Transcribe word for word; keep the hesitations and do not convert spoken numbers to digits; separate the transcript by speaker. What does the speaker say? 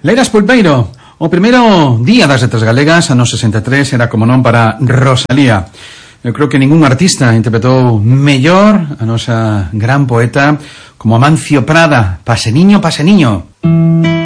Speaker 1: Leiras Pulpeiro, o primeiro día das letras galegas, anos sesenta e tres, era como non para Rosalía. Eu creo que ningún artista interpretou mellor a nosa gran poeta como Amancio Prada. Pase niño, pase niño.